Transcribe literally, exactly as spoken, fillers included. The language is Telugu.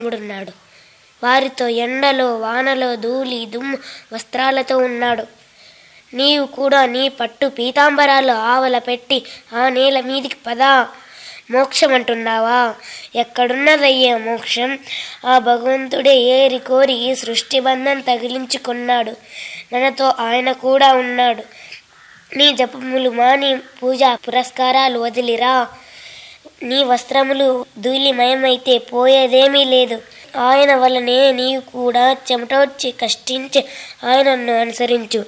ఉన్నాడు. వారితో ఎండలో వానలో ధూళి దుమ్ము వస్త్రాలతో ఉన్నాడు. నీవు కూడా నీ పట్టు పీతాంబరాలు ఆవల పెట్టి ఆ నేల మీదికి పదా మోక్షం అంటున్నావా? ఎక్కడున్నదయ్యే మోక్షం? ఆ భగవంతుడే ఏరి కోరి ఈ సృష్టి బంధం తగిలించుకున్నాడు. మనతో ఆయన కూడా ఉన్నాడు. నీ జపములు మాని పూజా పురస్కారాలు వదిలిరా. నీ వస్త్రములు ధూళిమయమైతే పోయేదేమీ లేదు. ఆయన వలనే నీవు కూడా చెమటోడ్చి కష్టించి ఆయనను అనుసరించు.